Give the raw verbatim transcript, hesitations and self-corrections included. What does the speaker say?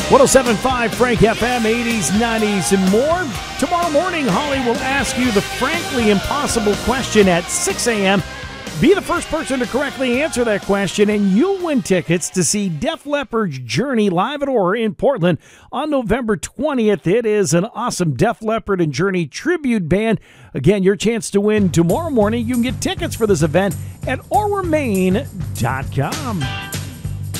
one oh seven point five Frank F M, eighties, nineties, and more. Tomorrow morning, Holly will ask you the frankly impossible question at six a.m. Be the first person to correctly answer that question, and you'll win tickets to see Def Leppard's Journey live at Aura in Portland on November twentieth. It is an awesome Def Leppard and Journey tribute band. Again, your chance to win tomorrow morning. You can get tickets for this event at aura maine dot com.